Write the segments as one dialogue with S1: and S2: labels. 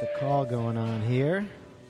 S1: the call going on here.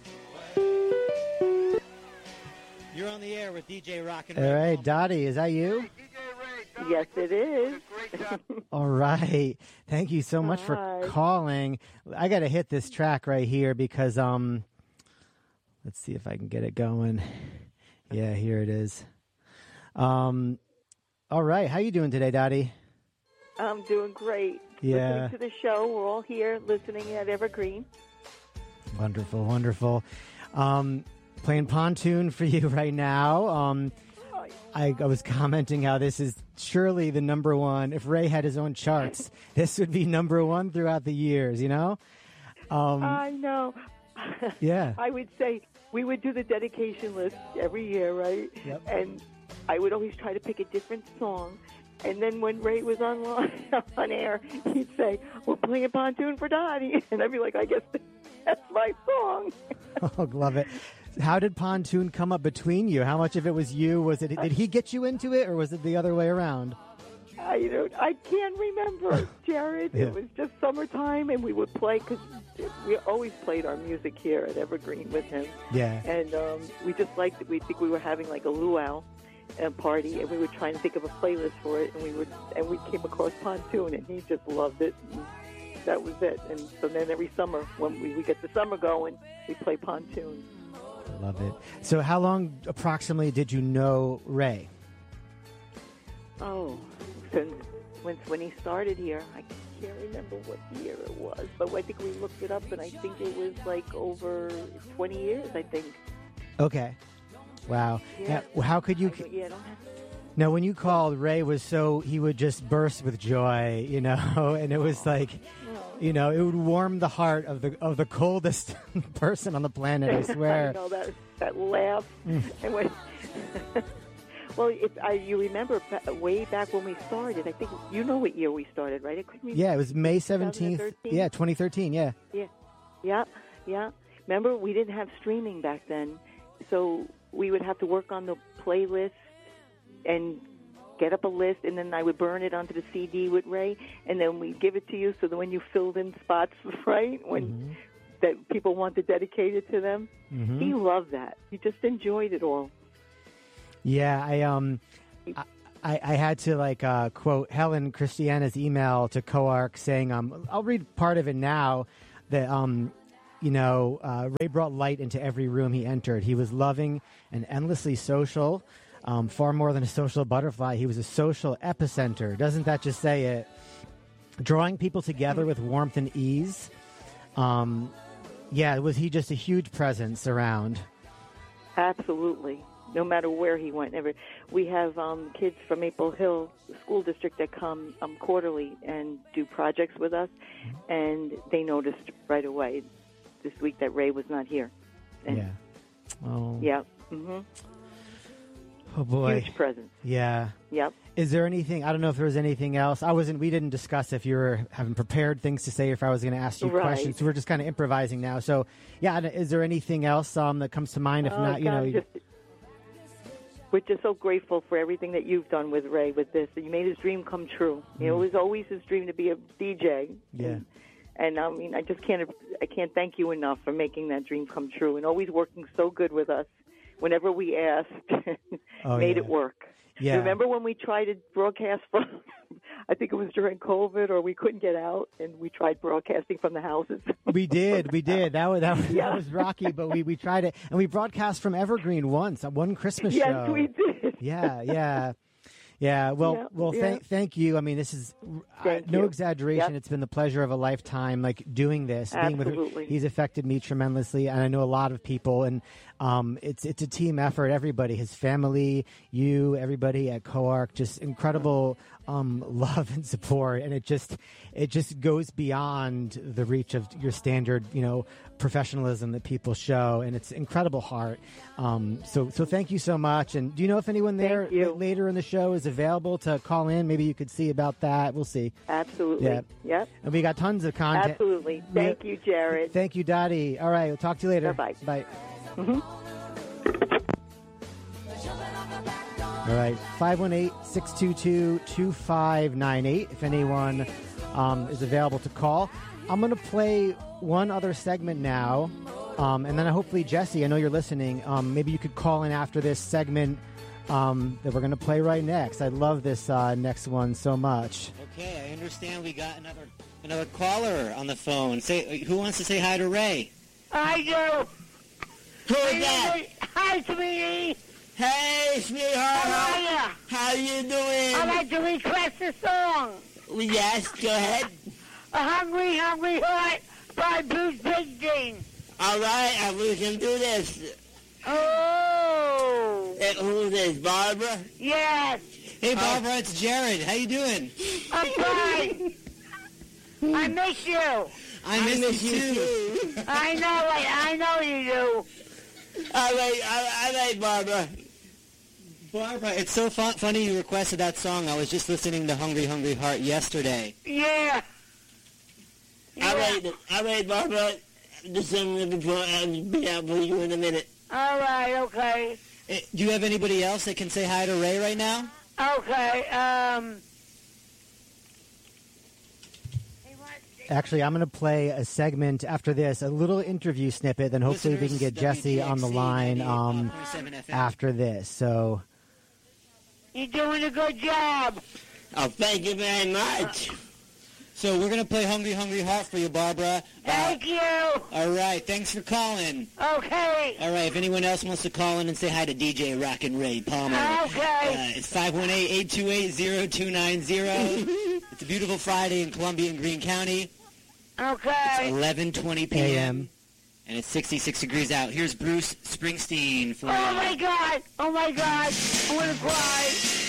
S2: You're on the air with DJ Rock and
S1: All
S2: Ray.
S1: right, Dottie, is that you?
S3: Yes, it is.
S1: All right. Thank you so much for calling. I got to hit this track right here because, let's see if I can get it going. Yeah, here it is. All right. How you doing today, Dottie?
S3: I'm doing great.
S1: Yeah.
S3: Listening to the show. We're all here listening at Evergreen.
S1: Wonderful, wonderful. Playing Pontoon for you right now. I was commenting how this is surely the number one. If Ray had his own charts, this would be number one throughout the years, you know?
S3: I know.
S1: Yeah.
S3: I would say we would do the dedication list every year, right?
S1: Yep.
S3: And I would always try to pick a different song. And then when Ray was on air, he'd say, "We're playing Pontoon for Dottie." And I'd be like, "I guess that's my song."
S1: Oh, love it. How did Pontoon come up between you? How much of it was you? Was it? Did he get you into it, or was it the other way around?
S3: I can't remember, Jared.
S1: Yeah.
S3: It was just summertime, and we would play because we always played our music here at Evergreen with him.
S1: Yeah.
S3: And we just liked it. We think we were having like a luau party, and we were trying to think of a playlist for it, and we came across Pontoon, and he just loved it. And that was it. And so then every summer, when we get the summer going, we play Pontoon.
S1: I love it. So how long approximately did you know Ray?
S3: Oh, since when he started here, I can't remember what year it was, but I think we looked it up, and I think it was like over 20 years, I think.
S1: Okay. Wow.
S3: Yeah.
S1: Now, how could you...
S3: I don't have...
S1: Now, when you called, Ray was he would just burst with joy, you know, and it was like, you know, it would warm the heart of the coldest person on the planet, I swear.
S3: I know that laugh. And when, well, you remember way back when we started, I think, you know what year we started, right? I couldn't remember.
S1: Yeah, it was May 17th.
S3: 2013?
S1: Yeah, 2013, yeah.
S3: Yeah. Remember, we didn't have streaming back then, so we would have to work on the playlist and get up a list, and then I would burn it onto the CD with Ray, and then we'd give it to you so that when you filled in spots, right, when that people want to dedicate it to them, he loved that. He just enjoyed it all.
S1: Yeah, I had to quote Helen Christiana's email to Coark saying, I'll read part of it now, that Ray brought light into every room he entered. He was loving and endlessly social. Far more than a social butterfly, he was a social epicenter. Doesn't that just say it? Drawing people together with warmth and ease. Was he just a huge presence around?
S3: Absolutely. No matter where he went. We have kids from Maple Hill School District that come quarterly and do projects with us, and they noticed right away this week that Ray was not here. And
S1: yeah. Oh.
S3: Yeah. Mm-hmm.
S1: Oh boy.
S3: Huge presence.
S1: Yeah.
S3: Yep.
S1: Is there anything, I don't know if there was anything else. We didn't discuss if you were having prepared things to say, if I was going to ask you questions. So we're just kind of improvising now. So, yeah, is there anything else that comes to mind? If not,
S3: we're just so grateful for everything that you've done with Ray with this. You made his dream come true. It was always his dream to be a DJ.
S1: Yeah.
S3: And I mean, I can't thank you enough for making that dream come true and always working so good with us. Whenever we asked, made it work.
S1: Yeah.
S3: Remember when we tried to broadcast from, I think it was during COVID, or we couldn't get out, and we tried broadcasting from the houses? We did.
S1: That was rocky, but we tried it. And we broadcast from Evergreen once, one Christmas show.
S3: Yes, we did.
S1: Yeah. Well, thank you. I mean, this is no exaggeration. Yep. It's been the pleasure of a lifetime, doing this.
S3: Absolutely.
S1: Being with, he's affected me tremendously, and I know a lot of people. And it's a team effort. Everybody, his family, you, everybody at Coark, just incredible love and support. And it just goes beyond the reach of your standard, professionalism that people show, and it's incredible heart. So thank you so much. And do you know if anyone there later in the show is available to call in? Maybe you could see about that. We'll see.
S3: Absolutely.
S1: Yeah.
S3: Yep.
S1: And we got tons of content.
S3: Absolutely. Thank you, Jared.
S1: Thank you, Dottie. All right. We'll talk to you later.
S3: Bye-bye.
S1: Bye.
S3: Mm-hmm.
S1: All right. 518-622-2598. If anyone is available to call. I'm going to play one other segment now, and then hopefully, Jesse, I know you're listening. Maybe you could call in after this segment that we're going to play right next. I love this next one so much.
S2: Okay, I understand we got another caller on the phone. Who wants to say hi to Ray?
S4: I do.
S2: Who is that?
S4: Hi, sweetie.
S2: Hey, sweetheart.
S4: How are you?
S2: How you doing?
S4: I'd like to request a song.
S2: Yes, go ahead.
S4: A Hungry, Hungry Heart by Bruce Springsteen.
S2: All right, we can do this.
S4: Oh.
S2: Who's this, Barbara?
S4: Yes.
S2: Hey, Barbara, it's Jared. How you doing?
S4: I'm fine. I miss you.
S2: I miss you too.
S4: I know you do.
S2: All right, Barbara. Barbara, it's so funny you requested that song. I was just listening to Hungry, Hungry Heart yesterday.
S4: Yeah.
S2: All right, Barbara. This song before I'll be out for you in a minute.
S4: All right, okay.
S2: Do you have anybody else that can say hi to Ray right now?
S4: Okay,
S1: Actually, I'm going to play a segment after this, a little interview snippet, then hopefully we can get Jesse on the line after this. So,
S4: you're doing a good job.
S2: Oh, thank you very much. So we're going to play Hungry, Hungry Heart for you, Barbara.
S4: Thank you.
S2: All right, thanks for calling.
S4: Okay.
S2: All right, if anyone else wants to call in and say hi to DJ Rockin' Ray Palmer.
S4: Okay.
S2: It's 518-828-0290. It's a beautiful Friday in Columbia and Greene County.
S4: Okay.
S2: It's 11:20 p.m. And it's 66 degrees out. Here's Bruce Springsteen for
S4: Oh, my God. Oh, my God. I'm going to cry.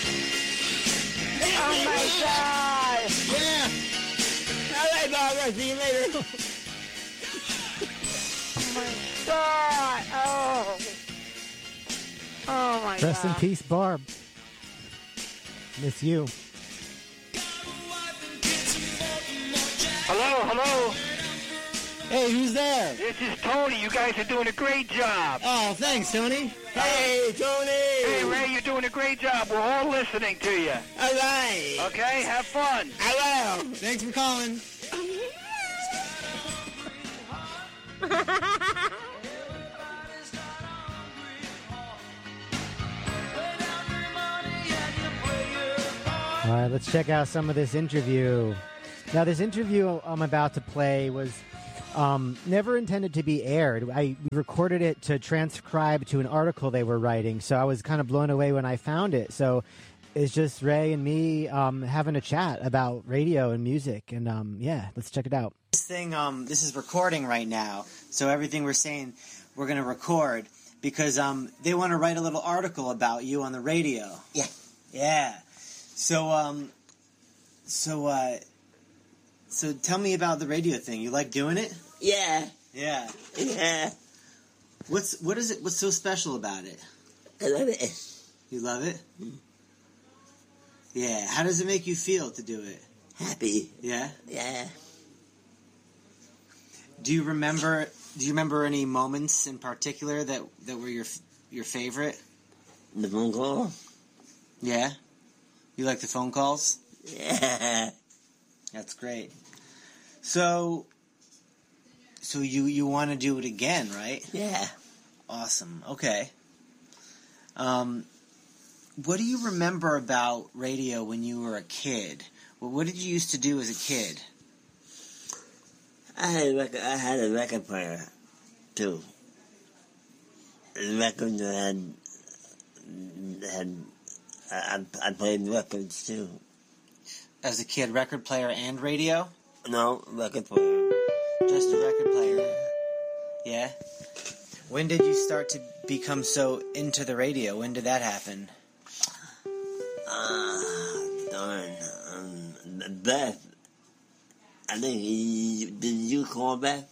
S4: Oh, my God.
S2: Yeah. All right, Barbara. See you later.
S4: Oh, my God. Oh. Oh, my God.
S1: rest in peace, Barb. Miss you.
S4: Hello.
S2: Hey, who's there?
S4: This is Tony. You guys are doing a great job.
S2: Oh, thanks, Tony. Hey, Tony.
S4: Hey, Ray, you're doing a great job. We're all listening to you.
S2: All right.
S4: Okay, have fun.
S2: I will. Thanks for calling.
S1: All right, let's check out some of this interview. Now, this interview I'm about to play was never intended to be aired. We recorded it to transcribe to an article they were writing, so I was kind of blown away when I found it. So it's just Ray and me having a chat about radio and music, and yeah, let's check it out. This is recording right now, so everything we're saying, we're going to record because they want to write a little article about you on the radio. Yeah. So tell me about the radio thing. You like doing it?
S5: Yeah.
S1: What's so special about it?
S5: I love it.
S1: You love it? Yeah. How does it make you feel to do it?
S5: Happy.
S1: Yeah?
S5: Yeah.
S1: Do you remember any moments in particular that were your favorite?
S5: The phone call?
S1: Yeah? You like the phone calls?
S5: Yeah.
S1: That's great. So you want to do it again, right?
S5: Yeah.
S1: Awesome. Okay. What do you remember about radio when you were a kid? What did you used to do as a kid?
S5: I had a record player, too. The record I played records, too.
S1: As a kid, record player and radio?
S5: No, record player.
S1: Just a record player. Yeah? When did you start to become so into the radio? When did that happen?
S5: Darn. Beth. I think did you call Beth?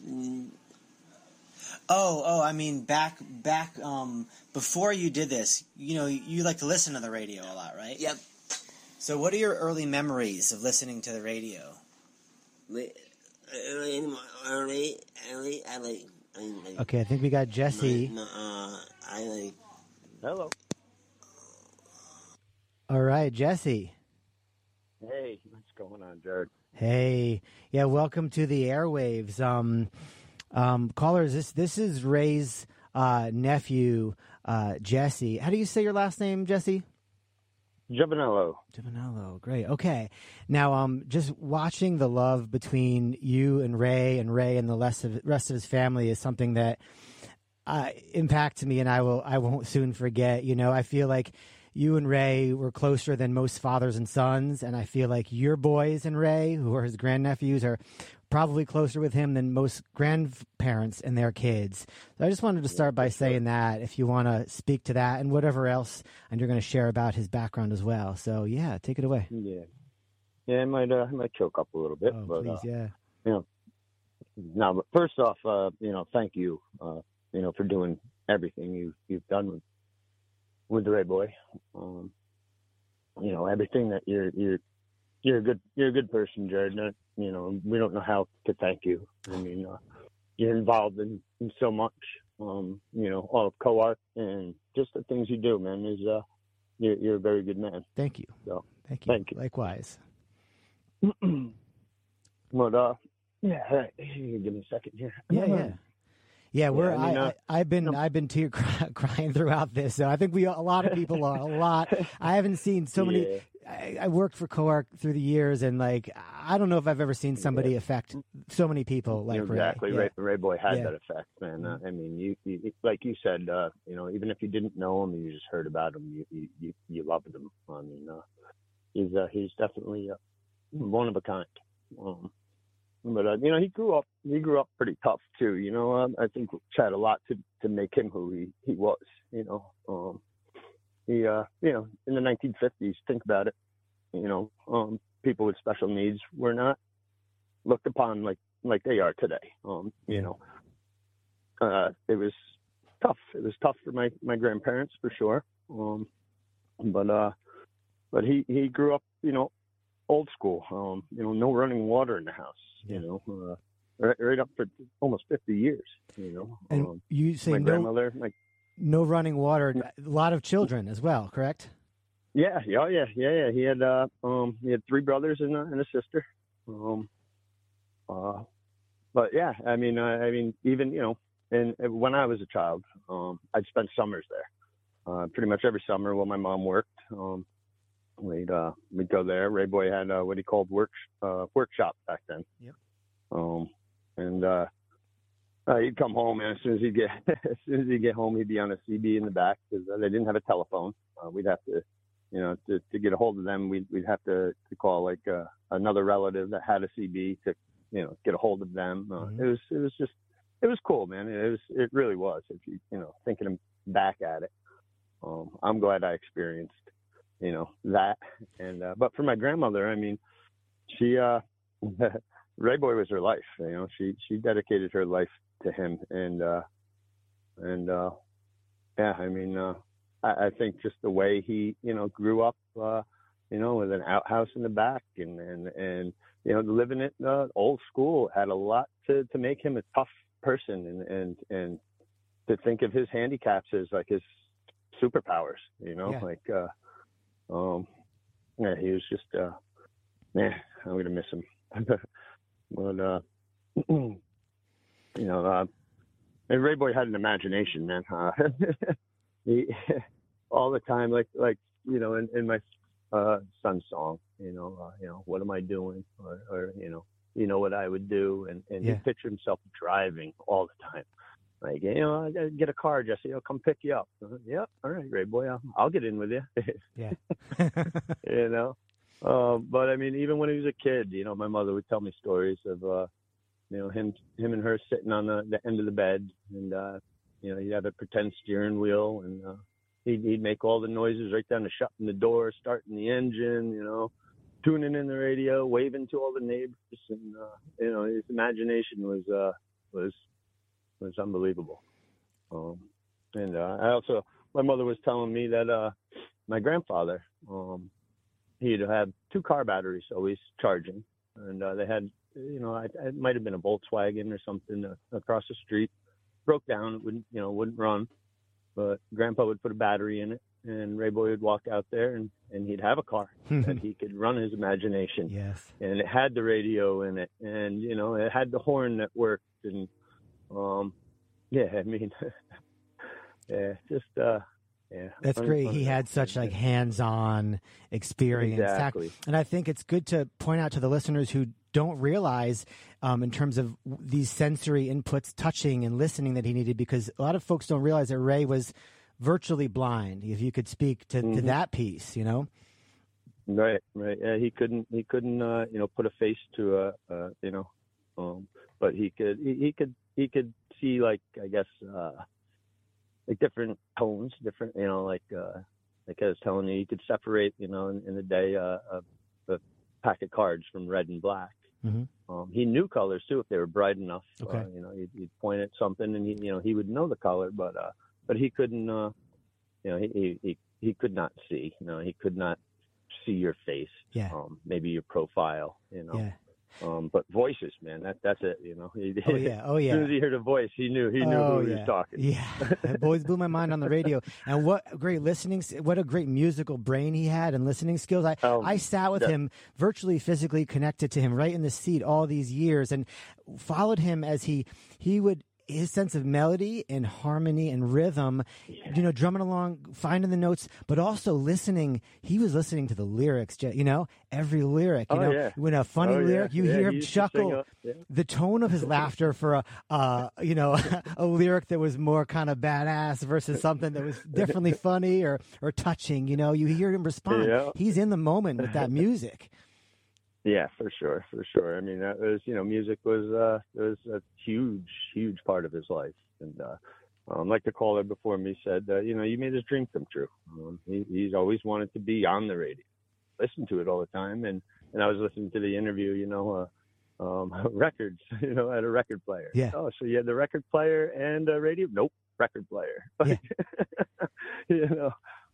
S1: Oh, I mean, back, before you did this, you like to listen to the radio a lot, right?
S5: Yep.
S1: So what are your early memories of listening to the radio?
S5: Early, I like.
S1: Okay, I think we got Jesse.
S5: I like. Hello.
S1: All right, Jesse.
S6: Hey, what's going on, Jared?
S1: Hey, yeah, welcome to the airwaves. Callers, this is Ray's nephew, Jesse. How do you say your last name, Jesse?
S6: Giovanello.
S1: Giovanello, great. Okay. Now, just watching the love between you and Ray and the rest of his family is something that impacts me, and I won't soon forget. You know, I feel like you and Ray were closer than most fathers and sons, and I feel like your boys and Ray, who are his grandnephews, are probably closer with him than most grandparents and their kids. So I just wanted to start by saying that, if you want to speak to that and whatever else, and you're going to share about his background as well. So yeah, take it away.
S6: Yeah, I might choke up a little bit,
S1: Oh,
S6: but
S1: please, yeah.
S6: you know, now, but first off, thank you, for doing everything you've done with the Ray Boy. Everything that you're a good person, Jared. We don't know how to thank you. I mean, you're involved in so much. All of COARC and just the things you do, man. Is you're a very good man.
S1: Thank you.
S6: So
S1: Thank you. Likewise.
S6: But yeah, all right. Give me a second here.
S1: Yeah, I've been tear crying throughout this. So I think a lot of people are a lot. I haven't seen so many. I worked for COARC through the years, and I don't know if I've ever seen somebody affect so many people like
S6: exactly.
S1: Ray.
S6: Ray Boy had that effect, man. I mean, you like you said, even if you didn't know him, you just heard about him, you loved him. I mean, he's definitely one of a kind. But he grew up pretty tough too. I think Rich had a lot to make him who he was. He in the 1950s, think about it. People with special needs were not looked upon like they are today. It was tough. It was tough for my grandparents for sure. But he grew up, old school. No running water in the house. Right up for almost 50 years.
S1: And you say
S6: my grandmother,
S1: no running water. A lot of children as well, correct?
S6: Yeah. He had 3 brothers and a sister. But yeah, I mean, even and when I was a child, I'd spend summers there. Pretty much every summer while my mom worked. We'd go there. Ray Boy had what he called workshop back then.
S1: Yep.
S6: He'd come home, and as soon as he'd get home, he'd be on a CB in the back because they didn't have a telephone. We'd have to, to get a hold of them, we'd have to call another relative that had a CB to, get a hold of them. It was cool, man. It really was. If you, thinking back at it, I'm glad I experienced, that. And but for my grandmother, I mean, she Ray Boy was her life. She dedicated her life to him, and I mean, I think just the way he, grew up, with an outhouse in the back, and living it old school had a lot to make him a tough person, and to think of his handicaps as like his superpowers, he was just, man, I'm gonna miss him. But and Ray Boy had an imagination, man. He all the time, like in my son's song, what am I doing, or what I would do, and he pictured himself driving all the time. Like, I gotta get a car, Jesse. I'll come pick you up. Yep, all right, Ray Boy, I'll get in with you.
S1: Yeah.
S6: But I mean, even when he was a kid, my mother would tell me stories of, him and her sitting on the end of the bed, and he'd have a pretend steering wheel, and he'd make all the noises right down to shutting the door, starting the engine, tuning in the radio, waving to all the neighbors, and his imagination was unbelievable. And my mother was telling me that my grandfather, he'd have 2 car batteries always charging, and they had, it might have been a Volkswagen or something across the street, broke down, it wouldn't run, but Grandpa would put a battery in it, and Ray Boy would walk out there, and he'd have a car that he could run his imagination.
S1: Yes.
S6: And it had the radio in it, and it had the horn that worked, and yeah, I mean, yeah, just yeah.
S1: That's great. He had such like hands-on experience.
S6: Exactly.
S1: And I think it's good to point out to the listeners who don't realize in terms of these sensory inputs, touching and listening that he needed, because a lot of folks don't realize that Ray was virtually blind. If you could speak to that piece,
S6: Right. Yeah, he couldn't put a face to but he could see, like, I guess, like different tones, different, like I was telling you, could separate, in the day, a pack of cards from red and black.
S1: Mm-hmm.
S6: He knew colors too if they were bright enough.
S1: Okay.
S6: He'd point at something and he would know the color, but he couldn't, he could not see, he could not see your face.
S1: Yeah.
S6: Maybe your profile,
S1: Yeah.
S6: But voices, man, that's it,
S1: Oh yeah.
S6: As soon as he heard a voice, he knew who he was talking.
S1: Yeah. That always blew my mind on the radio. And what great what a great musical brain he had and listening skills. I sat with him, virtually physically connected to him, right in the seat all these years, and followed him as he would, his sense of melody and harmony and rhythm, drumming along, finding the notes, but also listening. He was listening to the lyrics, every lyric. When a funny lyric, you hear him chuckle. The tone of his laughter for a lyric that was more kind of badass versus something that was differently funny or touching. You hear him respond.
S6: Yeah.
S1: He's in the moment with that music.
S6: Yeah, for sure. I mean, that was, music was a huge part of his life. And like the caller before me said, you made his dream come true. He's always wanted to be on the radio, listen to it all the time. And I was listening to the interview, records, at a record player.
S1: Yeah.
S6: Oh, so you had the record player and a radio? Nope, record player.
S1: Yeah.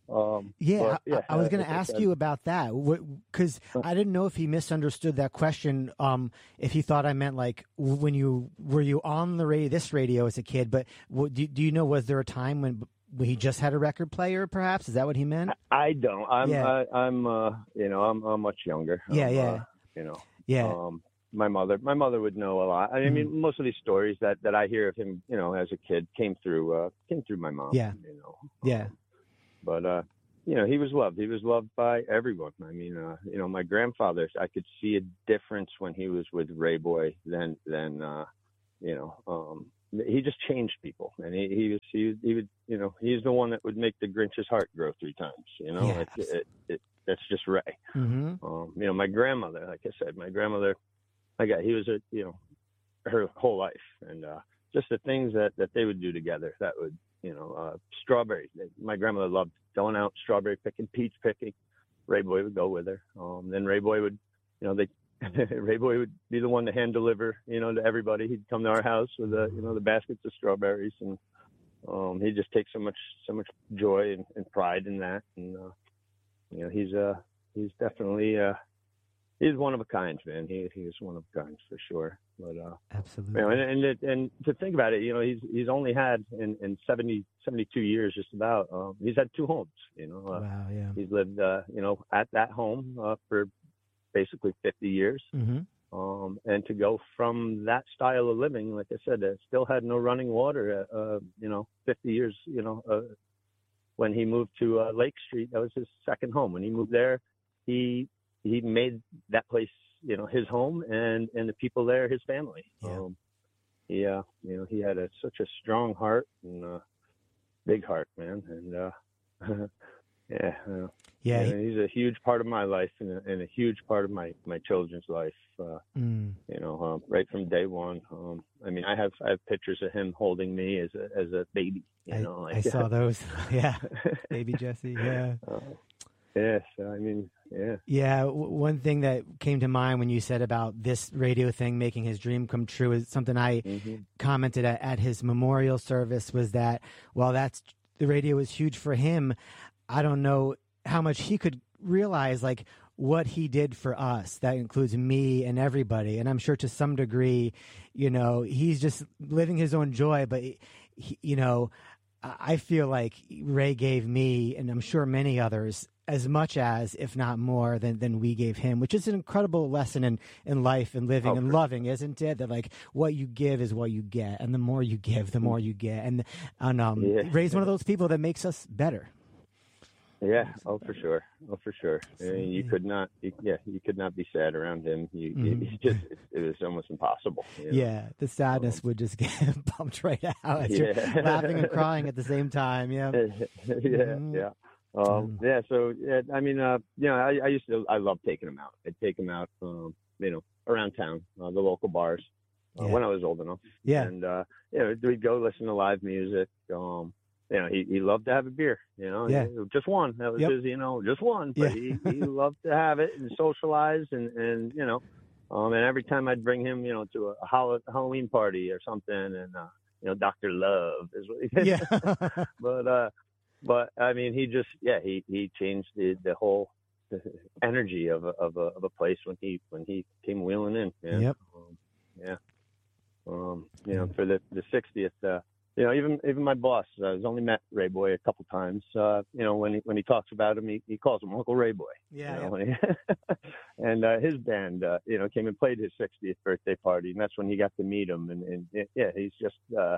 S1: I was going to ask you about that, because I didn't know if he misunderstood that question. If he thought I meant like were you on the radio, this radio as a kid? But do you know, was there a time when he just had a record player? Perhaps is that what he meant?
S6: I don't. I'm much younger.
S1: Yeah.
S6: My mother would know a lot. I mean, most of these stories that I hear of him, as a kid came through my mom.
S1: Yeah. Yeah.
S6: But, he was loved. He was loved by everyone. I mean, my grandfather, I could see a difference when he was with Ray Boy than he just changed people. And he would, he's the one that would make the Grinch's heart grow 3 times,
S1: Yes.
S6: That's just Ray.
S1: Mm-hmm.
S6: My grandmother, like I said, he was her whole life. And, just the things that they would do together that would, strawberries. My grandmother loved going out strawberry picking, peach picking. Ray Boy would go with her. Then Ray Boy would, Ray Boy would be the one to hand deliver, to everybody. He'd come to our house with the baskets of strawberries, and he'd just take so much joy and pride in that. And he's definitely he's one of a kind, man. He is one of a kind for sure. But
S1: absolutely.
S6: And to think about it, he's only had in 72 years, just about. He's had 2 homes.
S1: Wow, yeah.
S6: He's lived, at that home for basically 50 years.
S1: Mm-hmm.
S6: And to go from that style of living, like I said, it still had no running water. 50 years. When he moved to Lake Street, that was his second home. When he moved there, he made that place, his home, and the people there, his family.
S1: Yeah.
S6: He had such a strong heart and big heart, man. And he's a huge part of my life and a huge part of my children's life. Right from day one. I have pictures of him holding me as a baby.
S1: I saw those. Yeah, baby Jesse. Yeah.
S6: Yes, yeah.
S1: Yeah, one thing that came to mind when you said about this radio thing making his dream come true is something I commented at his memorial service, was that while the radio was huge for him, I don't know how much he could realize, like, what he did for us. That includes me and everybody. And I'm sure to some degree, he's just living his own joy, but I feel like Ray gave me, and I'm sure many others, as much as, if not more, than we gave him, which is an incredible lesson in life and living and loving, isn't it? That like what you give is what you get, and the more you give, the more you get. And Ray's one of those people that makes us better.
S6: Yeah. Oh, for sure. I mean, you could not be sad around him. It was almost impossible. You know?
S1: Yeah. The sadness would just get bumped right out. You're laughing and crying at the same time. Yeah.
S6: Yeah. So I mean, I love taking him out. I'd take him out, around town, the local bars, when I was old enough. Yeah. And, we'd go listen to live music. He loved to have a beer, just one. That was his, just one. But he loved to have it and socialize and every time I'd bring him, to a Halloween party or something and, Dr. Love is what he did. Yeah. But I mean, he changed the whole energy of a place when he came wheeling in. Yeah. For the 60th, even my boss, I've only met Ray Boy a couple times. When he talks about him, he calls him Uncle Ray Boy. Yeah. And his band, came and played his 60th birthday party, and that's when he got to meet him. And he's just,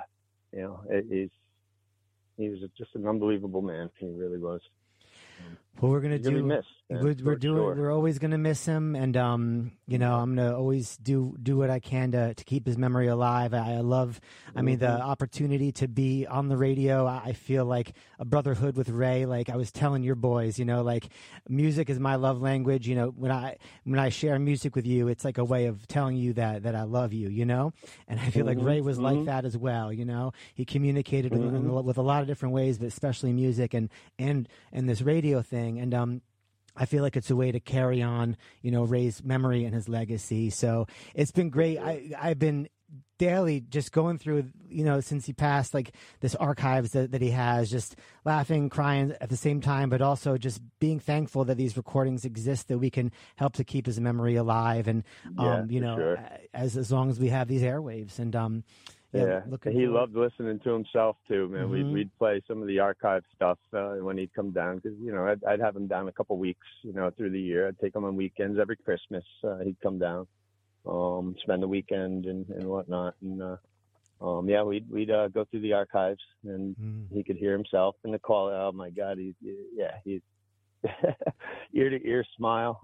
S6: he was just an unbelievable man. He really was.
S1: Well, we're gonna do. We're always gonna miss him, and I'm gonna always do what I can to keep his memory alive. I love. I mean, the opportunity to be on the radio. I feel like a brotherhood with Ray. Like I was telling your boys, like music is my love language. When I share music with you, it's like a way of telling you that I love you. And I feel like Ray was like that as well. He communicated with a lot of different ways, but especially music and this radio thing. And I feel like it's a way to carry on, Ray's memory and his legacy. So it's been great. I've been daily just going through, since he passed, like this archives that he has, just laughing, crying at the same time, but also just being thankful that these recordings exist, that we can help to keep his memory alive. And,
S6: sure.
S1: as long as we have these airwaves. And,
S6: he loved listening to himself too, man. We'd play some of the archive stuff when he'd come down, because I'd have him down a couple weeks, through the year. I'd take him on weekends every Christmas. He'd come down, spend the weekend and whatnot, and we'd go through the archives, and he could hear himself in the call. Oh my God, he's ear to ear smile.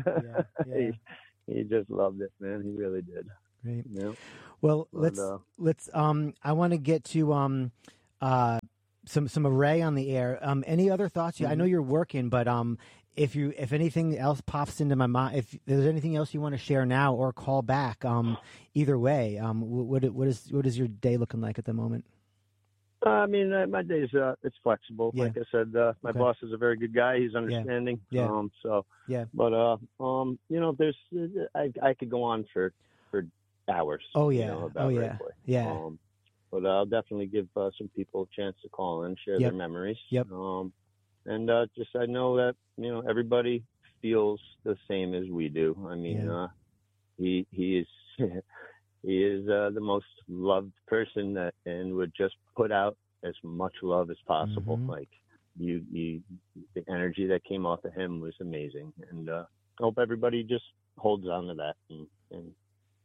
S6: He just loved it, man. He really did.
S1: Great.
S6: Yeah.
S1: Well, let's. I want to get to some Ray on the air. Any other thoughts? I know you're working, but if anything else pops into my mind, if there's anything else you want to share now or call back, either way, what is your day looking like at the moment?
S6: I mean, my day's it's flexible. Yeah. Like I said, my boss is a very good guy. He's understanding.
S1: Yeah.
S6: But there's I could go on for hours. About Ray Boy. But I'll definitely give some people a chance to call and share their memories. Yep. And I know that everybody feels the same as we do. I mean, he is he is the most loved person and would just put out as much love as possible. Like the energy that came off of him was amazing, and I hope everybody just holds on to that and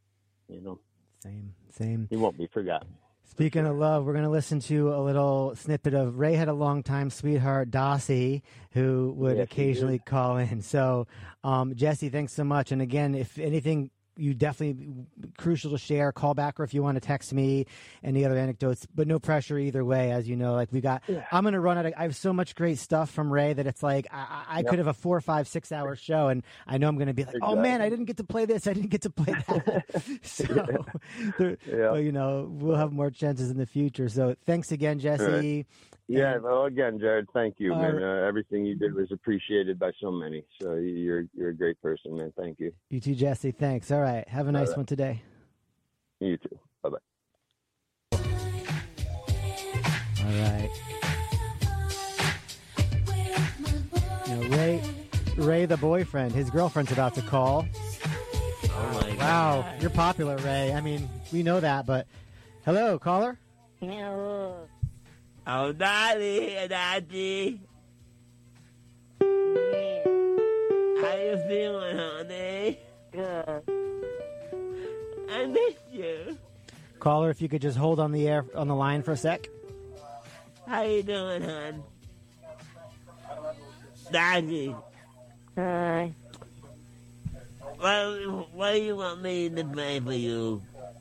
S1: Same.
S6: He won't be forgotten.
S1: Speaking of love, we're going to listen to a little snippet of Ray had a longtime sweetheart, Dossie, who would occasionally call in. So, Jesse, thanks so much. And again, if anything, you definitely crucial to share, call back, or if you want to text me, any other anecdotes, but no pressure either way. As you know, like I'm going to run out. I have so much great stuff from Ray that it's like, I could have a 4, 5, 6 hour show. And I know I'm going to be like, oh man, I didn't get to play this. I didn't get to play that. But, we'll have more chances in the future. So thanks again, Jesse.
S6: Yeah. Well, again, Jared, thank you, man. Everything you did was appreciated by so many. So you're a great person, man. Thank you.
S1: You too, Jesse. Thanks. All right. Have a nice one today.
S6: You too. Bye-bye.
S1: All right. Ray, the boyfriend, his girlfriend's about to call.
S2: Oh my God.
S1: Wow. You're popular, Ray. I mean, we know that, but hello, caller.
S5: Oh, Daddy. How you feeling, honey?
S4: Good.
S5: I miss you.
S1: Caller, if you could just hold on the line for a sec.
S5: How you doing, hon? Daddy.
S4: Hi.
S5: What do you want me to play for you?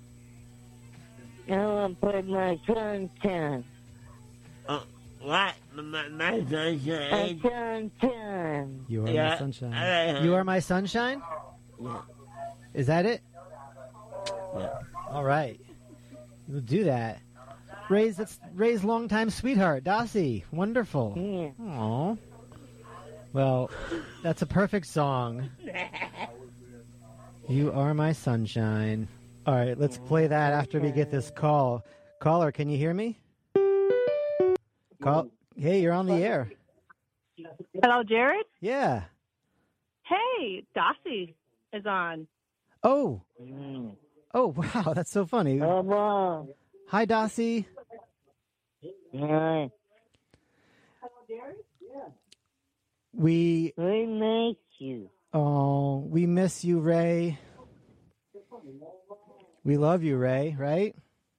S4: I want to put my sunshine.
S5: What? My sunshine?
S4: My sunshine.
S1: You are
S5: Yeah.
S1: my sunshine.
S5: All right, hon.
S1: You are my sunshine?
S5: Yeah.
S1: Is that it?
S5: Yeah.
S1: All right. We'll do that. That's Ray's longtime sweetheart, Dossie. Wonderful.
S4: Yeah.
S1: Aw. Well, that's a perfect song. You are my sunshine. All right, let's play that after we get this call. Caller, can you hear me? Hey, you're on the air.
S7: Hello, Jared.
S1: Yeah.
S7: Hey, Dossie is on.
S1: Oh. Oh, wow, that's so funny.
S4: Mom.
S1: Hi, Dossie.
S4: Hi.
S1: We
S4: miss you.
S1: Oh, we miss you, Ray. We love you, Ray, right?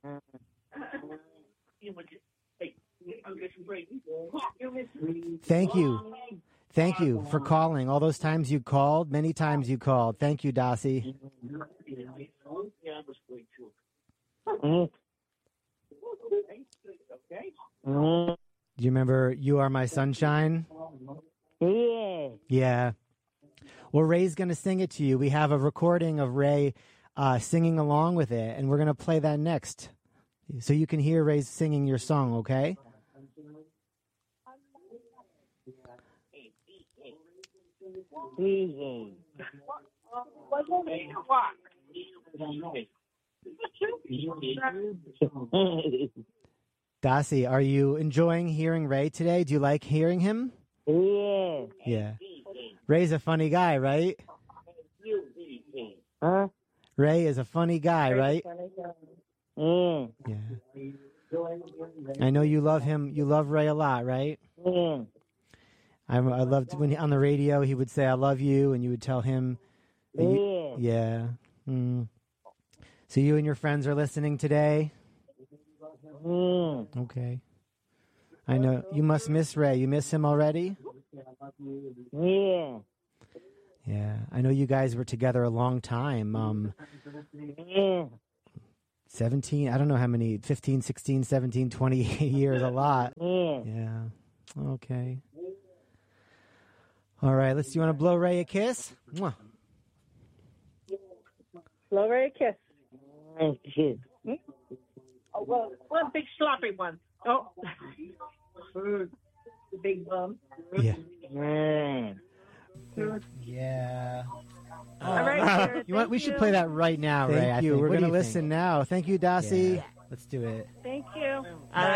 S1: Thank you. Thank you for calling. All those times you called, many times you called. Thank you, Dossie. Do you remember You Are My Sunshine?
S4: Yeah.
S1: Yeah. Well, Ray's going to sing it to you. We have a recording of Ray singing along with it, and we're going to play that next. So you can hear Ray singing your song, okay? Dossie, are you enjoying hearing Ray today? Do you like hearing him?
S4: Yeah.
S1: Yeah. Ray's a funny guy, right?
S4: Huh?
S1: Ray is a funny guy, right?
S4: Yeah.
S1: Yeah. I know you love him. You love Ray a lot, right?
S4: Yeah.
S1: I loved when on the radio he would say, "I love you," and you would tell him.
S4: Yeah.
S1: Yeah. Mm. So you and your friends are listening today?
S4: Yeah.
S1: Okay. I know you must miss Ray. You miss him already?
S4: Yeah.
S1: Yeah. I know you guys were together a long time.
S4: Yeah.
S1: 17, I don't know how many, 15, 16, 17, 20 years, a lot.
S4: Yeah.
S1: Yeah. Okay. All right, you want to blow Ray a kiss? Mwah.
S7: Blow Ray a kiss.
S4: Thank you.
S7: Oh, well, one big sloppy one. Oh. The big bum.
S1: Yeah.
S4: Yeah.
S1: Yeah.
S7: All right, Jared,
S1: We should play that right now, Ray.
S2: Thank you. We're
S1: going to
S2: What do you
S1: listen now. Thank you, Dossie.
S2: Yeah. Let's do it.
S7: Thank you.
S5: I